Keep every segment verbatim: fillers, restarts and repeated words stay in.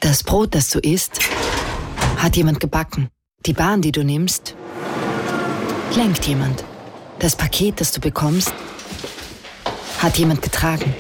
Das Brot, das du isst, hat jemand gebacken. Die Bahn, die du nimmst, lenkt jemand. Das Paket, das du bekommst, hat jemand getragen.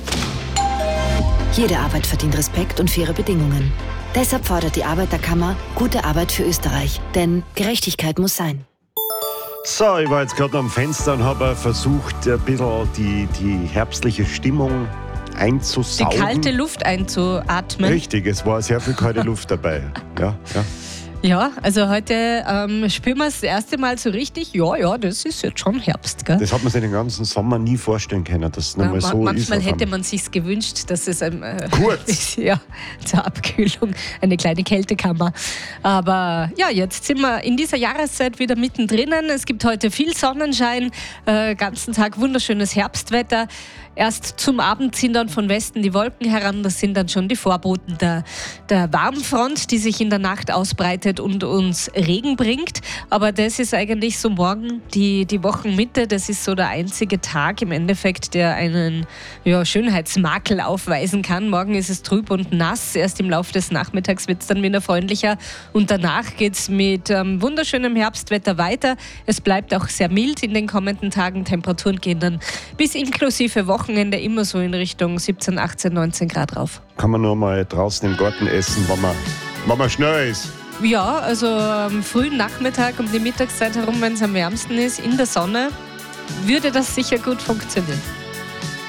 Jede Arbeit verdient Respekt und faire Bedingungen. Deshalb fordert die Arbeiterkammer gute Arbeit für Österreich. Denn Gerechtigkeit muss sein. So, ich war jetzt gerade am Fenster und habe versucht, ein bisschen die, die herbstliche Stimmung einzusaugen. Die kalte Luft einzuatmen. Richtig, es war sehr viel kalte Luft dabei. Ja, ja. Ja, also heute ähm, spüren wir es das erste Mal so richtig. Ja, ja, das ist jetzt schon Herbst, gell? Das hat man sich den ganzen Sommer nie vorstellen können, dass es nochmal ja, so manchmal ist. Manchmal hätte man sich gewünscht, dass es ähm, äh, kurz ja, zur Abkühlung eine kleine Kältekammer. Aber ja, jetzt sind wir in dieser Jahreszeit wieder mittendrin. Es gibt heute viel Sonnenschein, äh, ganzen Tag wunderschönes Herbstwetter. Erst zum Abend ziehen dann von Westen die Wolken heran. Das sind dann schon die Vorboten der, der Warmfront, die sich in der Nacht ausbreitet und uns Regen bringt. Aber das ist eigentlich so morgen die, die Wochenmitte. Das ist so der einzige Tag im Endeffekt, der einen ja, Schönheitsmakel aufweisen kann. Morgen ist es trüb und nass. Erst im Laufe des Nachmittags wird es dann wieder freundlicher. Und danach geht es mit ähm, wunderschönem Herbstwetter weiter. Es bleibt auch sehr mild in den kommenden Tagen. Temperaturen gehen dann bis inklusive Wochen Wochenende immer so in Richtung siebzehn, achtzehn, neunzehn Grad rauf. Kann man nur mal draußen im Garten essen, wenn man, wenn man schnell ist? Ja, also am frühen Nachmittag um die Mittagszeit herum, wenn es am wärmsten ist, in der Sonne, würde das sicher gut funktionieren.